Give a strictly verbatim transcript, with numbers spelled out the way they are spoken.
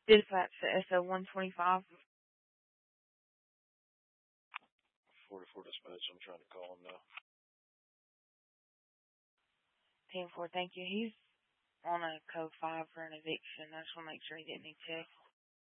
Dispatch to S O one twenty-five. forty-four dispatch, I'm trying to call him now. ten four, thank you. He's on a code five for an eviction. I just want to make sure he didn't need check.